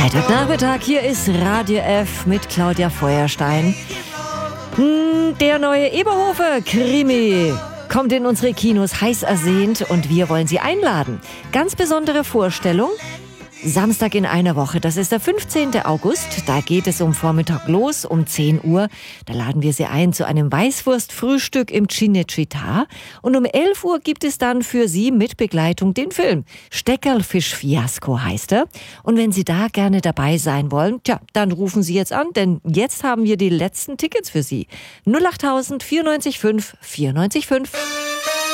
Freitagnachmittag, hier ist Radio F mit Claudia Feuerstein. Der neue Eberhofer-Krimi kommt in unsere Kinos, heiß ersehnt, und wir wollen Sie einladen. Ganz besondere Vorstellung. Samstag in einer Woche, das ist der 15. August, da geht es um Vormittag los, um 10 Uhr. Da laden wir Sie ein zu einem Weißwurstfrühstück im Cinecittà. Und um 11 Uhr gibt es dann für Sie mit Begleitung den Film. Steckerlfisch-Fiasko heißt er. Und wenn Sie da gerne dabei sein wollen, dann rufen Sie jetzt an, denn jetzt haben wir die letzten Tickets für Sie. 08000 94 5 94 5.